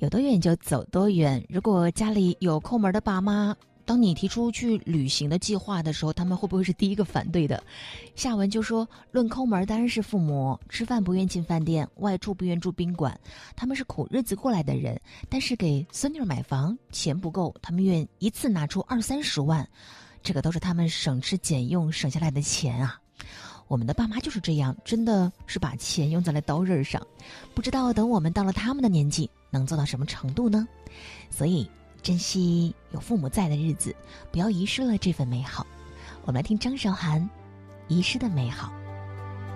有多远就走多远。如果家里有抠门的爸妈，当你提出去旅行的计划的时候，他们会不会是第一个反对的？下文就说，论抠门当然是父母，吃饭不愿进饭店，外出不愿住宾馆，他们是苦日子过来的人，但是给孙女儿买房钱不够，他们愿一次拿出20-30万，这个都是他们省吃俭用省下来的钱啊。我们的爸妈就是这样，真的是把钱用在了刀刃上，不知道等我们到了他们的年纪能做到什么程度呢？所以珍惜有父母在的日子，不要遗失了这份美好。我们来听张韶涵《遗失的美好》。